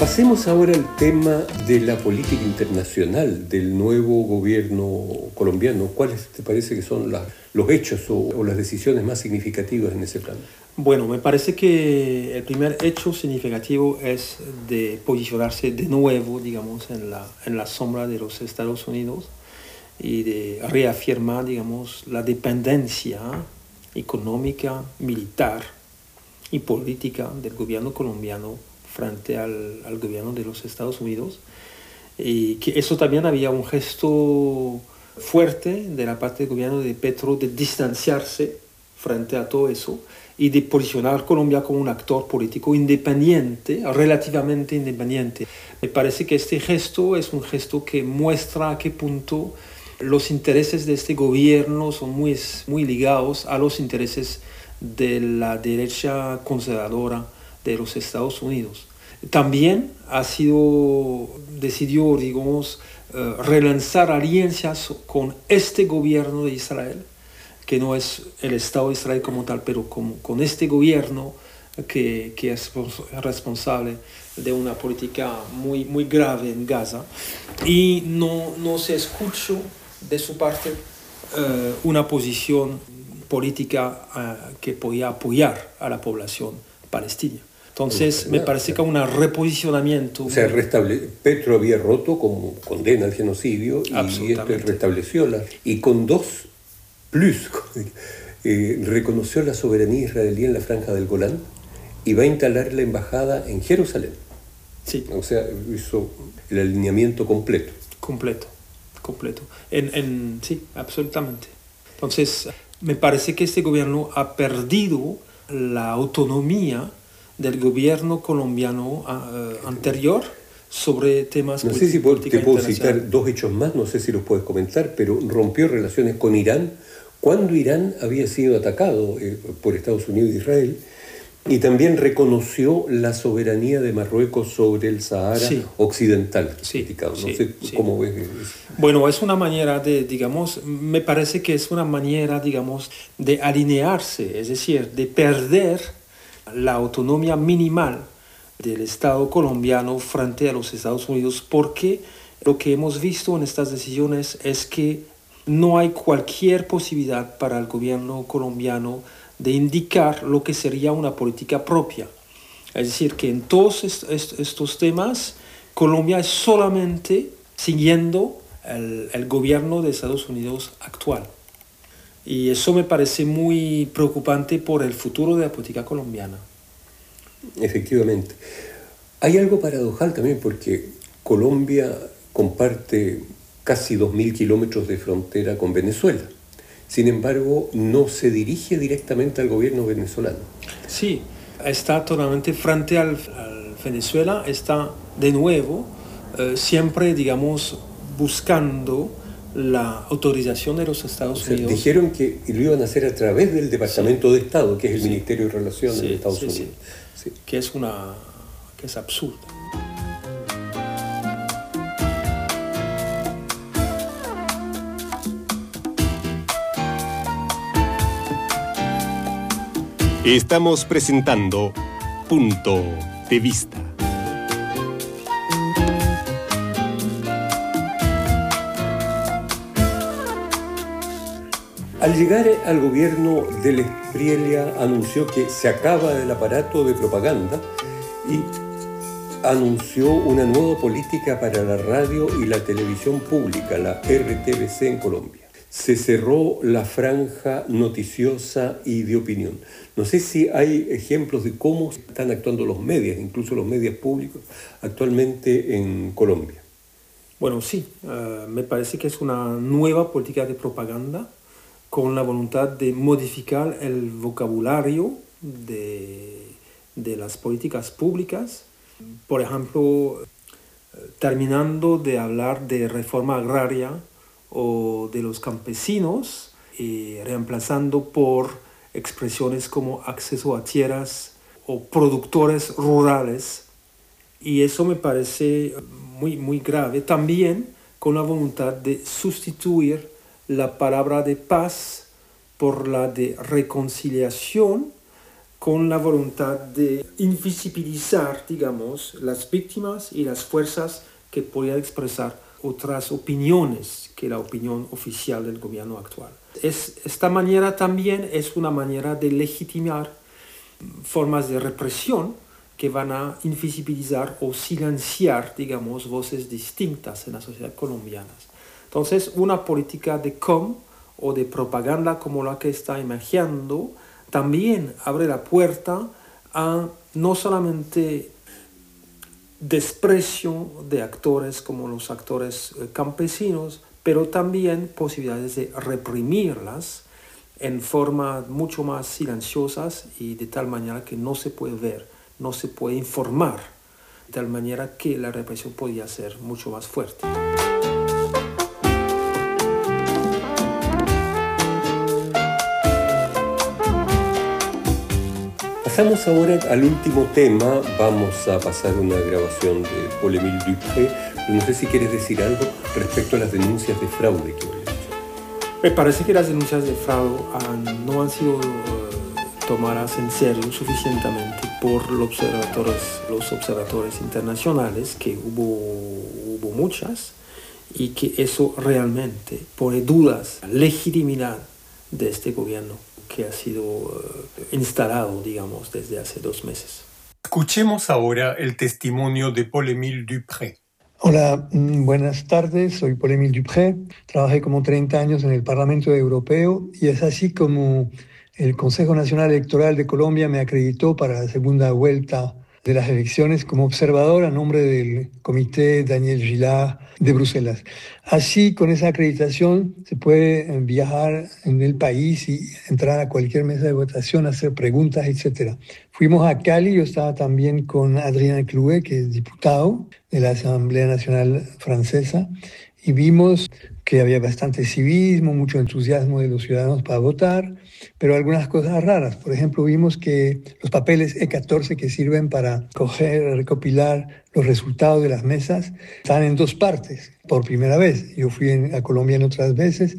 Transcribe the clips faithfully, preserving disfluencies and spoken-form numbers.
Pasemos ahora al tema de la política internacional del nuevo gobierno colombiano. ¿Cuáles te parece que son la, los hechos o, o las decisiones más significativas en ese plan? Bueno, me parece que el primer hecho significativo es de posicionarse de nuevo, digamos, en la, en la sombra de los Estados Unidos y de reafirmar, digamos, la dependencia económica, militar y política del gobierno colombiano frente al, al gobierno de los Estados Unidos, y que eso también había un gesto fuerte de la parte del gobierno de Petro de distanciarse frente a todo eso y de posicionar a Colombia como un actor político independiente, relativamente independiente. Me parece que este gesto es un gesto que muestra a qué punto los intereses de este gobierno son muy, muy ligados a los intereses de la derecha conservadora de los Estados Unidos. También ha sido, decidió, digamos, uh, relanzar alianzas con este gobierno de Israel, que no es el Estado de Israel como tal, pero con, con este gobierno que, que es responsable de una política muy, muy grave en Gaza. Y no, no se escuchó de su parte uh, una posición política uh, que podía apoyar a la población palestina. Entonces, me parece que un reposicionamiento... O sea, restable... Petro había roto como condena al genocidio y esto restableció la... Y con dos plus, eh, reconoció la soberanía israelí en la Franja del Golán y va a instalar la embajada en Jerusalén. Sí. O sea, hizo el alineamiento completo. Completo, completo. En, en, sí, absolutamente. Entonces, me parece que este gobierno ha perdido la autonomía del gobierno colombiano uh, anterior sobre temas políticos. No sé si puedo, te puedo citar dos hechos más, no sé si los puedes comentar, pero rompió relaciones con Irán cuando Irán había sido atacado eh, por Estados Unidos e Israel, y también reconoció la soberanía de Marruecos sobre el Sahara sí. Occidental. Sí, no sí, sé sí. cómo ves eso. Bueno, es una manera de, digamos, me parece que es una manera, digamos, de alinearse, es decir, de perder la autonomía minimal del Estado colombiano frente a los Estados Unidos, porque lo que hemos visto en estas decisiones es que no hay cualquier posibilidad para el gobierno colombiano de indicar lo que sería una política propia. Es decir, que en todos est- est- estos temas Colombia es solamente siguiendo el, el gobierno de Estados Unidos actual. Y eso me parece muy preocupante por el futuro de la política colombiana. Efectivamente. Hay algo paradojal también porque Colombia comparte casi dos mil kilómetros de frontera con Venezuela. Sin embargo, no se dirige directamente al gobierno venezolano. Sí, está totalmente frente al, al Venezuela, está de nuevo eh, siempre, digamos, buscando la autorización de los Estados o sea, Unidos. Dijeron que lo iban a hacer a través del Departamento sí. de Estado, que es el sí. Ministerio de Relaciones sí, de Estados sí, Unidos. Sí. Sí. Que es una, que es absurdo. Estamos presentando Punto de Vista. Al llegar al gobierno del Espriella anunció que se acaba el aparato de propaganda y anunció una nueva política para la radio y la televisión pública, la R T V C en Colombia. Se cerró la franja noticiosa y de opinión. No sé si hay ejemplos de cómo están actuando los medios, incluso los medios públicos, actualmente en Colombia. Bueno, sí, uh, me parece que es una nueva política de propaganda con la voluntad de modificar el vocabulario de, de las políticas públicas. Por ejemplo, terminando de hablar de reforma agraria o de los campesinos, y reemplazando por expresiones como acceso a tierras o productores rurales. Y eso me parece muy, muy grave. También con la voluntad de sustituir la palabra de paz por la de reconciliación, con la voluntad de invisibilizar, digamos, las víctimas y las fuerzas que podían expresar otras opiniones que la opinión oficial del gobierno actual. Es, esta manera también es una manera de legitimar formas de represión que van a invisibilizar o silenciar, digamos, voces distintas en la sociedad colombiana. Entonces, una política de com o de propaganda como la que está emergiendo también abre la puerta a no solamente desprecio de actores como los actores campesinos, pero también posibilidades de reprimirlas en forma mucho más silenciosas y de tal manera que no se puede ver, no se puede informar, de tal manera que la represión podía ser mucho más fuerte. Pasamos ahora al último tema. Vamos a pasar una grabación de Paul-Émile Dupré. No sé si quieres decir algo respecto a las denuncias de fraude que hoy he hecho. Me parece que las denuncias de fraude han, no han sido uh, tomadas en serio suficientemente por los observadores, los observadores internacionales, que hubo, hubo muchas, y que eso realmente pone dudas la legitimidad de este gobierno que ha sido uh, instalado, digamos, desde hace dos meses. Escuchemos ahora el testimonio de Paul-Émile Dupré. Hola, buenas tardes, soy Paul-Émile Dupré, trabajé como treinta años en el Parlamento Europeo y es así como el Consejo Nacional Electoral de Colombia me acreditó para la segunda vuelta de las elecciones como observador a nombre del Comité Daniel Gillard de Bruselas. Así, con esa acreditación, se puede viajar en el país y entrar a cualquier mesa de votación, hacer preguntas, etcétera. Fuimos a Cali, yo estaba también con Adrien Clouet, que es diputado de la Asamblea Nacional Francesa, y vimos que había bastante civismo, mucho entusiasmo de los ciudadanos para votar, pero algunas cosas raras. Por ejemplo, vimos que los papeles E catorce que sirven para coger, recopilar los resultados de las mesas, están en dos partes, por primera vez. Yo fui en, a Colombia en otras veces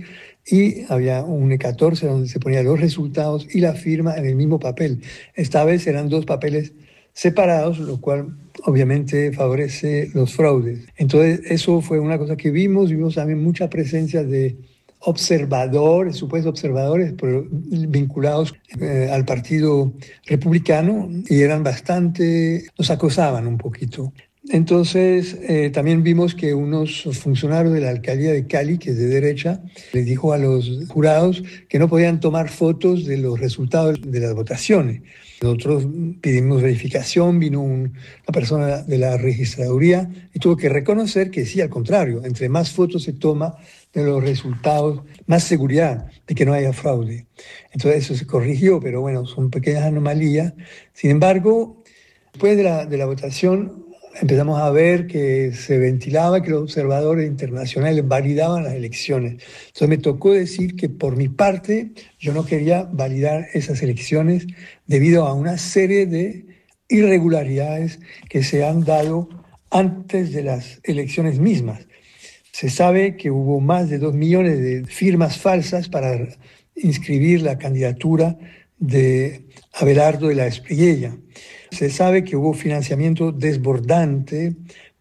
y había un E catorce donde se ponían los resultados y la firma en el mismo papel. Esta vez eran dos papeles separados, lo cual obviamente favorece los fraudes. Entonces, eso fue una cosa que vimos. Vimos también mucha presencia de observadores, supuestos observadores, pero vinculados eh, al Partido Republicano, y eran bastante, nos acosaban un poquito. Entonces, eh, también vimos que unos funcionarios de la alcaldía de Cali, que es de derecha, les dijo a los jurados que no podían tomar fotos de los resultados de las votaciones. Nosotros pedimos verificación, vino un, una persona de la registraduría y tuvo que reconocer que sí, al contrario, entre más fotos se toma de los resultados, más seguridad de que no haya fraude. Entonces eso se corrigió, pero bueno, son pequeñas anomalías. Sin embargo, después de la, de la votación empezamos a ver que se ventilaba que los observadores internacionales validaban las elecciones. Entonces me tocó decir que por mi parte yo no quería validar esas elecciones debido a una serie de irregularidades que se han dado antes de las elecciones mismas. Se sabe que hubo más de dos millones de firmas falsas para inscribir la candidatura de Abelardo de la Espriella. Se sabe que hubo financiamiento desbordante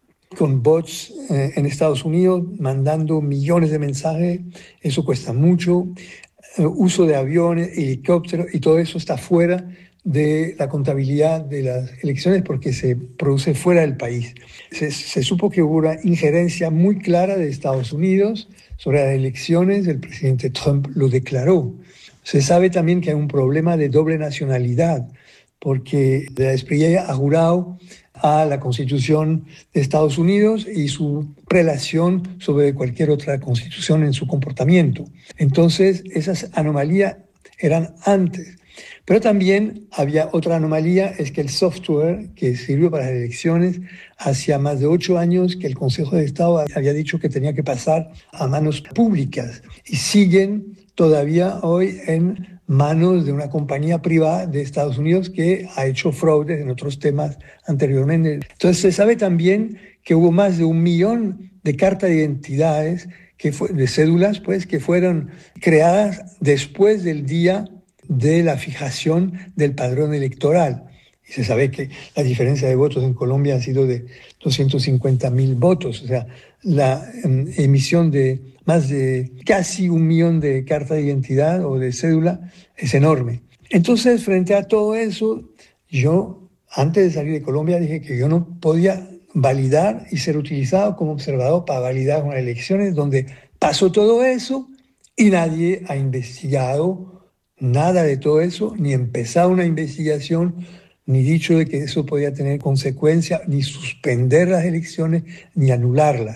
con bots eh, en Estados Unidos, mandando millones de mensajes. Eso cuesta mucho. Eh, uso de aviones, helicópteros, y todo eso está fuera de la contabilidad de las elecciones porque se produce fuera del país. Se, se supo que hubo una injerencia muy clara de Estados Unidos sobre las elecciones. El presidente Trump lo declaró. Se sabe también que hay un problema de doble nacionalidad, porque de la Espriella ha jurado a la Constitución de Estados Unidos y su prelación sobre cualquier otra constitución en su comportamiento. Entonces, esas anomalías eran antes. Pero también había otra anomalía, es que el software que sirvió para las elecciones, hacía más de ocho años que el Consejo de Estado había dicho que tenía que pasar a manos públicas y siguen todavía hoy en manos de una compañía privada de Estados Unidos que ha hecho fraudes en otros temas anteriormente. Entonces se sabe también que hubo más de un millón de cartas de identidades, que fue, de cédulas, pues, que fueron creadas después del día de la fijación del padrón electoral. Y se sabe que la diferencia de votos en Colombia ha sido de doscientos cincuenta mil votos, o sea, la um, emisión de más de casi un millón de cartas de identidad o de cédula es enorme. Entonces, frente a todo eso, yo, antes de salir de Colombia, dije que yo no podía validar y ser utilizado como observador para validar unas elecciones donde pasó todo eso y nadie ha investigado nada de todo eso, ni empezado una investigación, ni dicho de que eso podía tener consecuencias, ni suspender las elecciones, ni anularlas.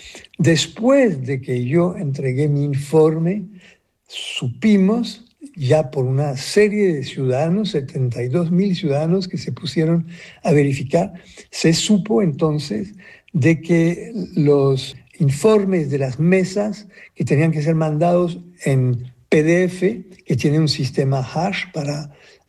Después de que yo entregué mi informe, supimos ya por una serie de ciudadanos, setenta y dos mil ciudadanos que se pusieron a verificar, se supo entonces de que los informes de las mesas que tenían que ser mandados en P D F, que tiene un sistema hash para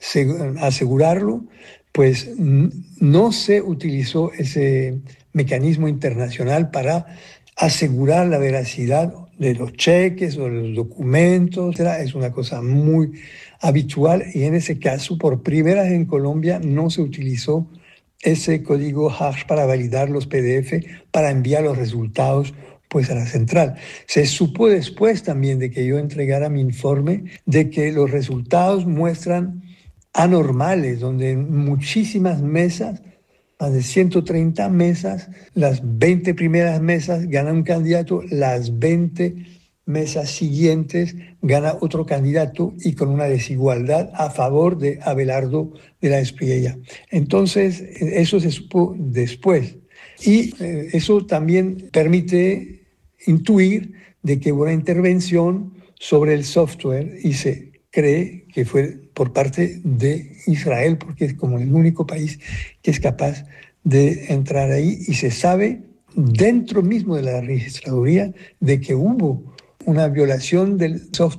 asegurarlo, pues no se utilizó ese mecanismo internacional para asegurar la veracidad de los cheques o de los documentos. Es una cosa muy habitual y en ese caso, por primera vez en Colombia, no se utilizó ese código hash para validar los P D F, para enviar los resultados pues a la central. Se supo después también de que yo entregara mi informe de que los resultados muestran anormales, donde en muchísimas mesas, más de ciento treinta mesas, las veinte primeras mesas gana un candidato, las veinte mesas siguientes gana otro candidato y con una desigualdad a favor de Abelardo de la Espriella. Entonces, eso se supo después. Y eh, eso también permite intuir de que hubo una intervención sobre el software y se cree que fue por parte de Israel, porque es como el único país que es capaz de entrar ahí, y se sabe dentro mismo de la registraduría de que hubo una violación del software